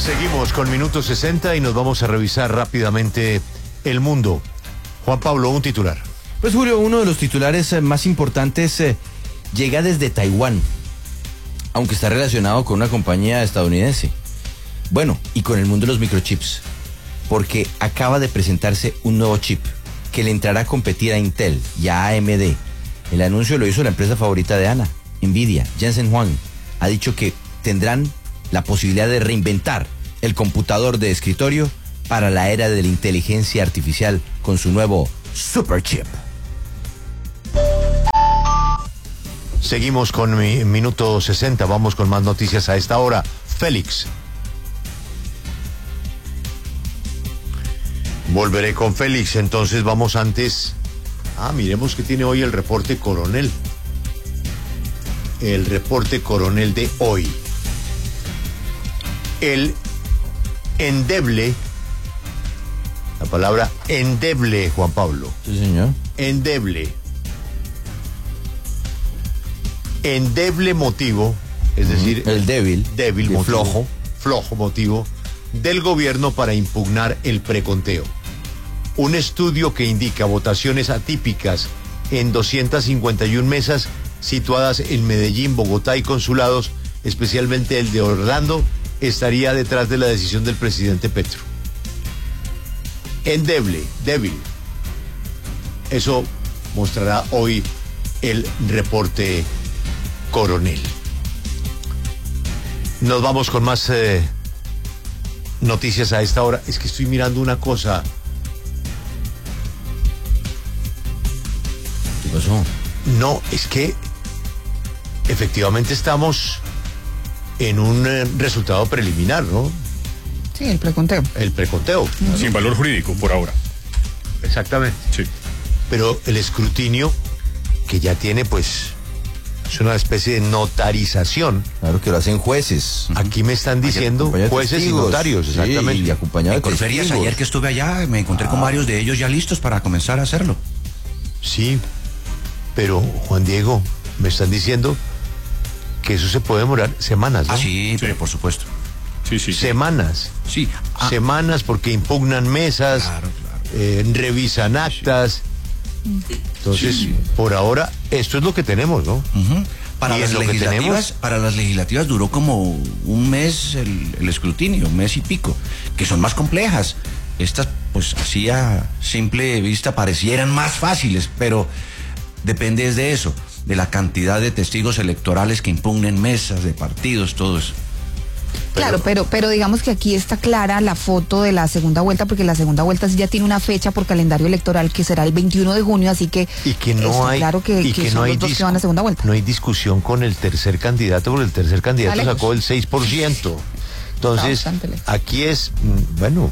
Seguimos con Minuto 60 y nos vamos a revisar rápidamente el mundo. Juan Pablo, un titular. Pues Julio, uno de los titulares más importantes llega desde Taiwán, aunque está relacionado con una compañía estadounidense. Bueno, y con el mundo de los microchips, porque acaba de presentarse un nuevo chip que le entrará a competir a Intel y a AMD. El anuncio lo hizo la empresa favorita de Ana, Nvidia. Jensen Huang ha dicho que tendrán la posibilidad de reinventar el computador de escritorio para la era de la inteligencia artificial con su nuevo superchip. Seguimos con Minuto 60, vamos con más noticias a esta hora. Félix. Volveré con Félix, entonces vamos antes. Miremos que tiene hoy el reporte coronel. El reporte coronel de hoy. El endeble, la palabra endeble, Juan Pablo. Sí, señor. Endeble motivo, es decir, el débil motivo, flojo motivo del gobierno para impugnar el preconteo. Un estudio que indica votaciones atípicas en 251 mesas situadas en Medellín, Bogotá y consulados, especialmente el de Orlando, estaría detrás de la decisión del presidente Petro. Endeble, débil. Eso mostrará hoy el reporte coronel. Nos vamos con más noticias a esta hora. Es que estoy mirando una cosa. ¿Qué pasó? No, es que efectivamente estamos en un resultado preliminar, ¿no? Sí, el preconteo. El preconteo. Sin valor jurídico por ahora. Exactamente. Sí. Pero el escrutinio, que ya tiene, pues, es una especie de notarización. Claro que lo hacen jueces. Aquí me están diciendo jueces y notarios, exactamente. Sí, y acompañados en Corferias, ayer que estuve allá, me encontré con varios de ellos ya listos para comenzar a hacerlo. Sí, pero Juan Diego, me están diciendo que eso se puede demorar semanas, ¿no? Sí, pero por supuesto. Sí. Semanas. Sí. Semanas porque impugnan mesas, Claro. revisan actas. Entonces, por ahora, esto es lo que tenemos, ¿no? Para Y las es lo que tenemos. para las legislativas duró como un mes el escrutinio, un mes y pico, que son más complejas. Estas, pues así a simple vista parecieran más fáciles, pero depende de eso, de la cantidad de testigos electorales que impugnen mesas de partidos, todo eso. Claro, pero digamos que aquí está clara la foto de la segunda vuelta, porque la segunda vuelta sí ya tiene una fecha por calendario electoral que será el 21 de junio, así que y que no está hay, claro que, y que que son no hay los dos que van a segunda vuelta. No hay discusión con el tercer candidato, porque el tercer candidato Está sacó el 6%. Entonces, aquí es, bueno,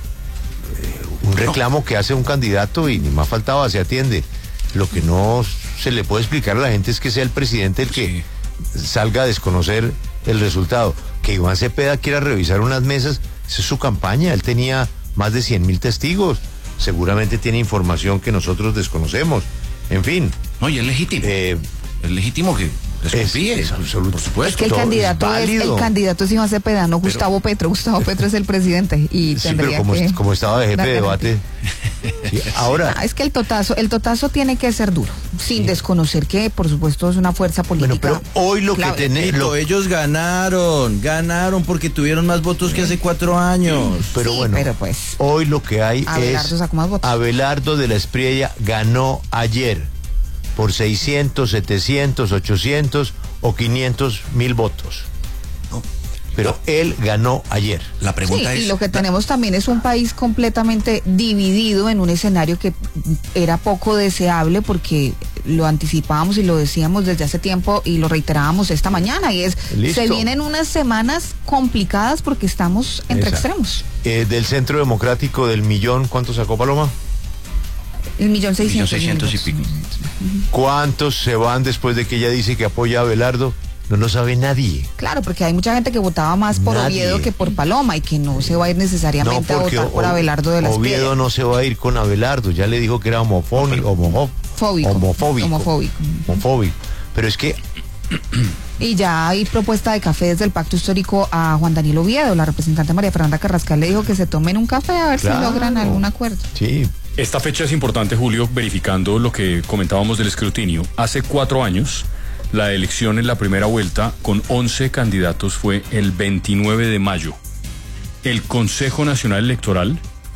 un reclamo que hace un candidato y ni más faltaba, se atiende. Lo que no se le puede explicar a la gente es que sea el presidente el que salga a desconocer el resultado. Que Iván Cepeda quiera revisar unas mesas, esa es su campaña. Él tenía más de 100,000 testigos. Seguramente tiene información que nosotros desconocemos. En fin. No, y es legítimo. Es legítimo que desconfíe. Es absoluto. Por supuesto. Es que el candidato es Iván Cepeda, no Gustavo Petro. Gustavo Petro es el presidente y Sí, tendría pero que como estaba de jefe de debate. Sí, ahora. Es que el totazo tiene que ser duro, sin desconocer que, por supuesto, es una fuerza política. Bueno, pero hoy lo clave. que tenemos. Ellos ganaron porque tuvieron más votos que hace 4 años. Pero Sí, bueno, pero pues, hoy lo que hay Abelardo es sacó más votos. Abelardo de la Espriella ganó ayer por 600, 700, 800 o 500,000 votos. Pero él ganó ayer. La pregunta sí, es... y lo que tenemos también es un país completamente dividido en un escenario que era poco deseable, porque lo anticipábamos y lo decíamos desde hace tiempo y lo reiterábamos esta mañana, y es, Listo. se vienen unas semanas complicadas porque estamos entre extremos. Del Centro Democrático del millón, ¿cuánto sacó Paloma? El 1.600.000. 1.600.000 y pico. ¿Cuántos se van después de que ella dice que apoya a Abelardo? No lo sabe nadie. Claro, porque hay mucha gente que votaba más por Nadie. Oviedo que por Paloma y que no se va a ir necesariamente a votar por Abelardo de la Espriella. Oviedo no se va a ir con Abelardo, ya le dijo que era homofóbico. Homofóbico. Pero es que Y ya hay propuesta de café desde el Pacto Histórico a Juan Daniel Oviedo. La representante María Fernanda Carrascal le dijo que se tomen un café a ver si logran algún acuerdo. Sí. Esta fecha es importante, Julio, verificando lo que comentábamos del escrutinio. Hace 4 años, la elección en la primera vuelta con 11 candidatos fue el 29 de mayo. El Consejo Nacional Electoral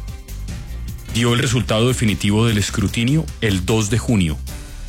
dio el resultado definitivo del escrutinio el 2 de junio.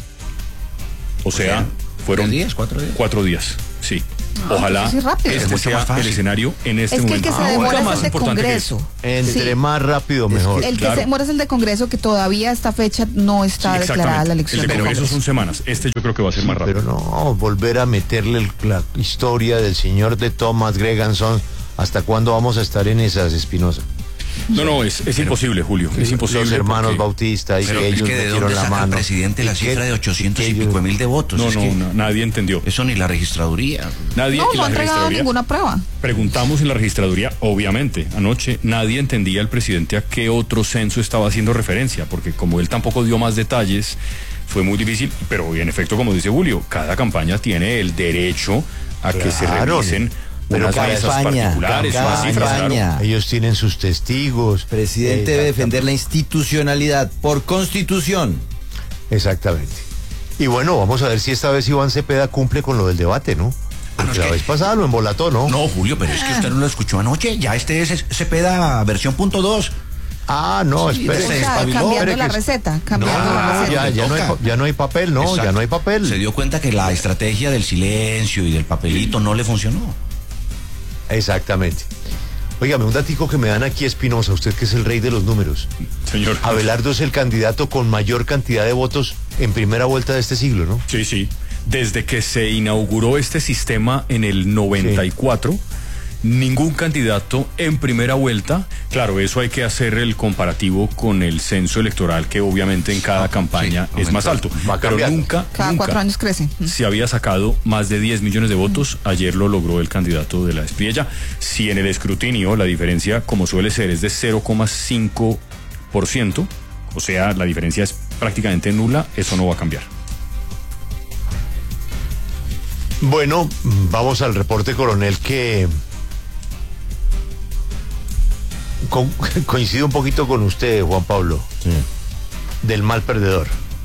O sea, fueron 4 días, sí. Ojalá este sea el escenario en este momento. El que se demora es el de Congreso. Entre más rápido, mejor. El que se demora es el de Congreso, que todavía esta fecha no está declarada la elección. El de Congreso son semanas. Este yo creo que va a ser más rápido. Pero no, volver a meterle la historia del señor de Thomas Greganson. ¿Hasta cuándo vamos a estar en esas, Espinosa? No, es imposible, Julio. Es imposible. Los hermanos Bautista y que ellos metieron la mano. El presidente la cifra de 800 y pico mil de votos. No, nadie entendió. Eso ni la registraduría. No ha entregado ninguna prueba. Preguntamos en la registraduría, obviamente, anoche nadie entendía el presidente a qué otro censo estaba haciendo referencia, porque como él tampoco dio más detalles, fue muy difícil, pero en efecto, como dice Julio, cada campaña tiene el derecho a que se revisen. Pero unas mesas particulares, unas cifras, claro. Ellos tienen sus testigos. El presidente debe defender la institucionalidad por constitución. Exactamente. Y bueno, vamos a ver si esta vez Iván Cepeda cumple con lo del debate, ¿no? Porque la vez pasada lo embolató, ¿no? No, Julio, pero es que usted no lo escuchó anoche. Ya este es Cepeda versión .2. No, espérese. Cambiando la receta. Ya no hay papel, ¿no? Exacto. Ya no hay papel. Se dio cuenta que la estrategia del silencio y del papelito no le funcionó. Exactamente. Óigame, un datico que me dan aquí, Espinosa, usted que es el rey de los números. Señor. Abelardo es el candidato con mayor cantidad de votos en primera vuelta de este siglo, ¿no? Sí. Desde que se inauguró este sistema en el 94, ningún candidato en primera vuelta. Claro, eso hay que hacer el comparativo con el censo electoral, que obviamente en cada campaña es más alto. Pero cada 4 años crece. Se había sacado más de 10 millones de votos. Ayer lo logró el candidato de la Espriella. Si en el escrutinio la diferencia, como suele ser, es de 0,5%, o sea, la diferencia es prácticamente nula, eso no va a cambiar. Bueno, vamos al reporte, coronel, que coincido un poquito con usted, Juan Pablo, del mal perdedor.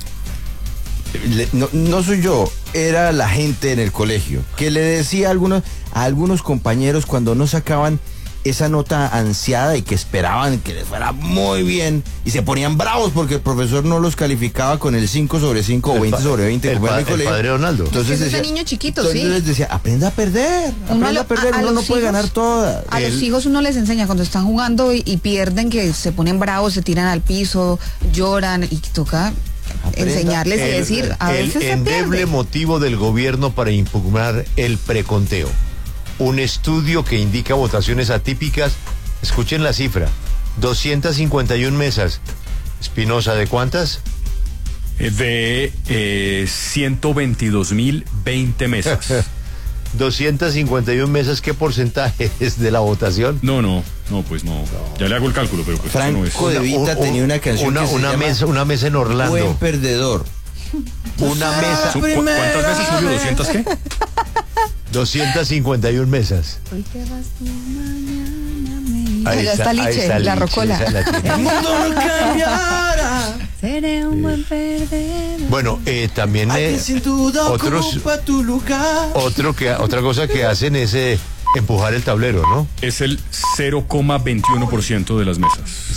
No soy yo, era la gente en el colegio que le decía a algunos compañeros cuando no sacaban esa nota ansiada y que esperaban que les fuera muy bien y se ponían bravos porque el profesor no los calificaba con el 5 sobre 5 o 20 sobre 20 como en el colegio. Padre Donaldo. Entonces ese niño chiquito, entonces les decía, aprenda a perder, uno no puede ganar todas. A los hijos uno les enseña cuando están jugando y pierden, que se ponen bravos, se tiran al piso, lloran, y toca enseñarles y decir, a veces el endeble motivo del gobierno para impugnar el preconteo. Un estudio que indica votaciones atípicas. Escuchen la cifra: 251 mesas. Espinosa, ¿de cuántas? De 122.020 mesas. 251 mesas, ¿qué porcentaje es de la votación? No, pues no. Ya le hago el cálculo, pero pues Franco eso no es. de Vita tenía una canción que se llama una mesa en Orlando. Buen perdedor. Una mesa. ¿Cuántas veces subió? ¿200 qué? 251 mesas. Hoy te vas tú, mañana me... Ahí está Liche, la rocola. El mundo no cambiará. Seré un buen perdedor. Bueno, también sin duda ocupa tu lugar. Otra cosa que hacen es empujar el tablero, ¿no? Es el 0,21% de las mesas.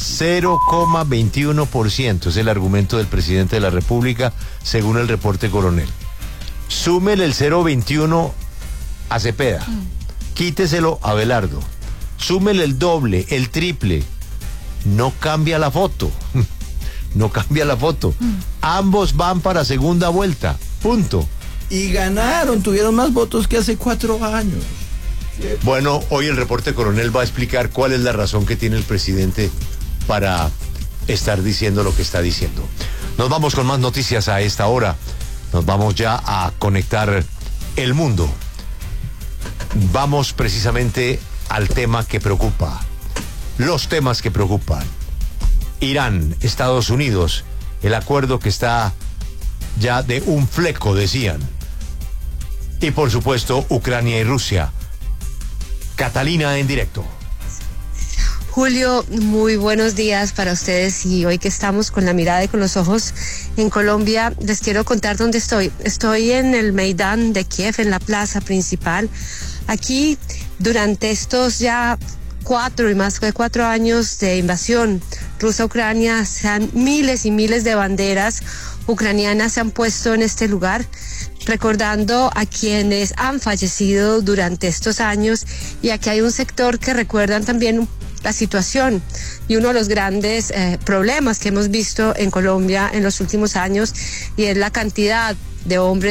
0,21% es el argumento del presidente de la República, según el reporte coronel. Súmele el 0,21 a Cepeda, quíteselo a Abelardo, súmele el doble, el triple, no cambia la foto. No cambia la foto. Ambos van para segunda vuelta, punto. Y ganaron, tuvieron más votos que hace 4 años. Bueno, hoy el reporte coronel va a explicar cuál es la razón que tiene el presidente para estar diciendo lo que está diciendo. Nos vamos con más noticias a esta hora. Nos vamos ya a conectar el mundo. Vamos precisamente al tema que preocupa. Los temas que preocupan. Irán, Estados Unidos, el acuerdo que está ya de un fleco, decían. Y por supuesto, Ucrania y Rusia. Catalina en directo. Julio, muy buenos días para ustedes, y hoy que estamos con la mirada y con los ojos en Colombia, les quiero contar dónde estoy. Estoy en el Maidán de Kiev, en la plaza principal. Aquí, durante estos ya 4 años de invasión rusa a Ucrania, miles y miles de banderas ucranianas se han puesto en este lugar, recordando a quienes han fallecido durante estos años, y aquí hay un sector que recuerdan también la situación y uno de los grandes problemas que hemos visto en Colombia en los últimos años, y es la cantidad de hombres